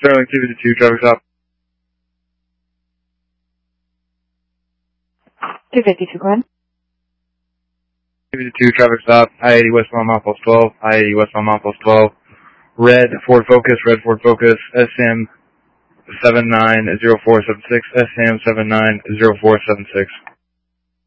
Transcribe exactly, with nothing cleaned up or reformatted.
Sterling two fifty-two, traffic stop. two fifty-two, go ahead. two fifty-two, traffic stop, I eighty westbound mile post twelve, I eighty westbound mile post twelve. Red Ford Focus, red Ford Focus, S M seven nine zero four seven six, S M seven nine zero four seven six.